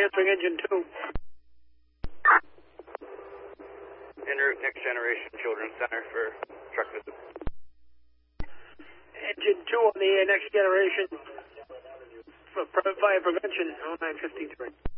answering engine 2. En route, Next Generation Children's Center for truck visit. Engine 2 on the Next Generation for fire prevention, 0953.